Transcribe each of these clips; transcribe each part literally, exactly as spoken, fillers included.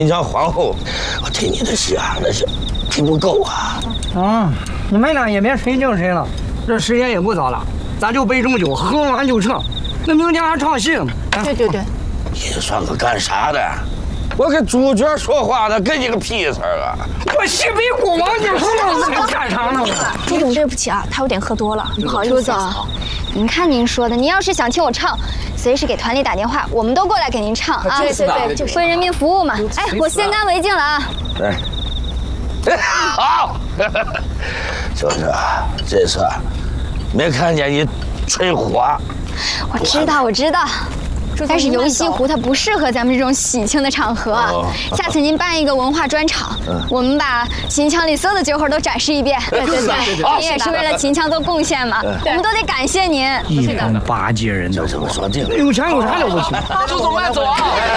你家皇后，我听你的戏啊，那是听不够啊。 啊，你们俩也别谁敬谁了，这时间也不早了，咱就备中酒，喝完就撤。那明天还唱戏呢。 对对对， 你算个干啥的？我跟主角说话的，跟你个屁事儿啊！ 我西北国王，你说你干啥呢？ 朱总，对不起啊，他有点喝多了，不好意思。 朱总，您看您说的，您要是想听我唱，随时给团里打电话，我们都过来给您唱啊！ 对对对，就是为人民服务嘛。哎，我先干为敬了啊！ 对，好，就是啊，这次没看见你吹火。 我知道，我知道。但是游西湖它不适合咱们这种喜庆的场合，哦、下次您办一个文化专场，嗯、我们把秦腔里所有的酒会都展示一遍。对对对，您也是为了秦腔做贡献嘛，我们都得感谢您。 一帮巴结人的， 这么说定了， 有钱有啥了不起？ 朱总慢走啊！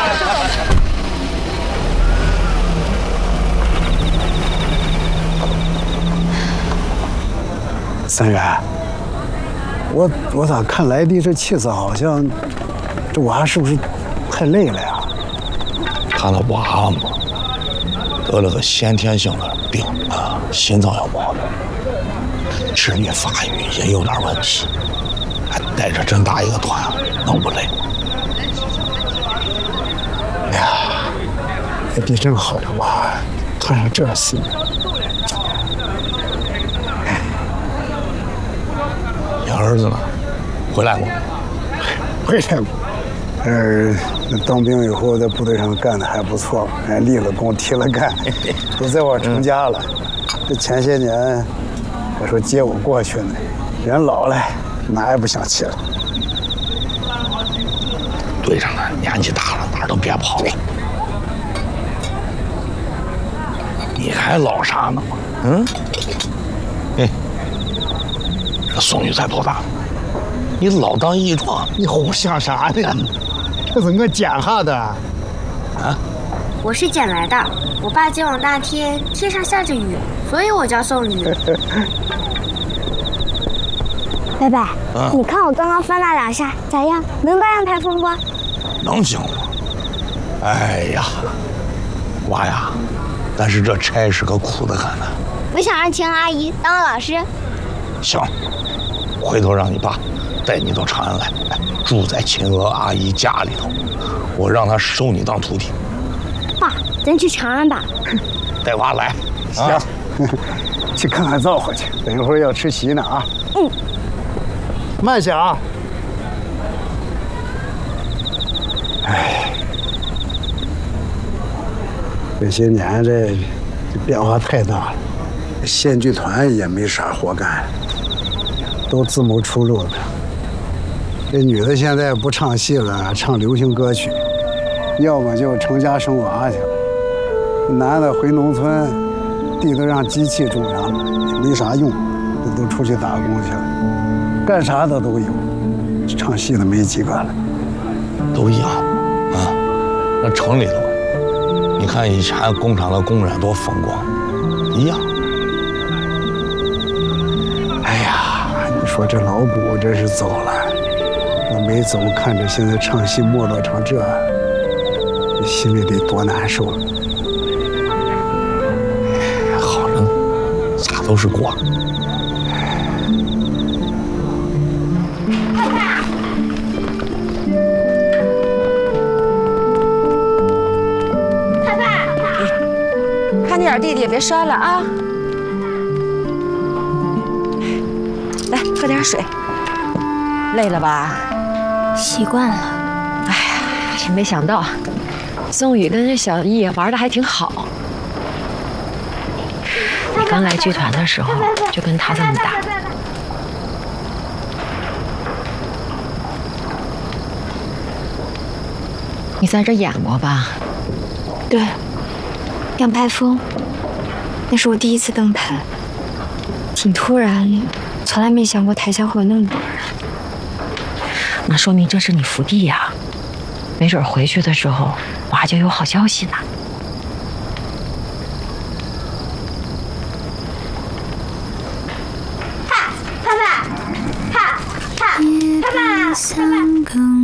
三元，我我咋看来的这气色好像。这娃是不是太累了呀？ 他那娃嘛，得了个先天性的病啊，心脏有毛病，智力发育也有点问题，还带着这么大一个团，能不累？ 哎呀，也比真好的娃，摊上这事。 你儿子呢？回来过？ 回来过。呃，当兵以后在部队上干的还不错，哎，立了功，提了干，都在我成家了。这前些年还说接我过去呢，人老了，哪也不想去了。 队上呢，年纪大了，哪儿都别跑了。你还唠啥呢？嗯？哎，这宋玉才多大？你老当益壮， 你胡想啥呢？这是我捡下的。啊？ 我是捡来的。我爸接我那天天上下着雨，所以我叫宋雨。 伯伯，啊、你看我刚刚翻那两下咋样？能当上台风不？ 能行吗？哎呀，娃呀，但是这差是个苦的很呢。 我想让秦阿姨当个老师。 行，回头让你爸带你到长安来，哎，住在秦娥阿姨家里头，我让她收你当徒弟。 爸，咱去长安吧。 带娃来。 行，啊、去看看灶火去，等一会儿要吃席呢啊。嗯。慢些啊。哎，这些年这这变化太大了，县剧团也没啥活干，都自谋出路了。这女的现在不唱戏了，唱流行歌曲，要么就成家生娃去了。男的回农村，地都让机器种上了，也没啥用，都都出去打工去了，干啥的都有，唱戏的没几个了。 都一样啊，那城里头，你看以前工厂的工人多风光，一样。 哎呀，你说这老谷这是走了。我没走，看着现在唱戏没落成这，你心里得多难受。 好着呢，咋都是瓜。 爸爸，看点弟弟，别摔了啊！来，喝点水。累了吧？ 习惯了。 哎呀，真没想到，宋宇跟这小易玩的还挺好。你刚来剧团的时候就跟他这么大。你在这演过吧？ 对，杨排风，那是我第一次登台，挺突然的，从来没想过台下会有那么多人。 那说明这是你福地呀，没准回去的时候娃就有好消息呢。 爸，爸爸，爸，爸，爸爸，爸爸。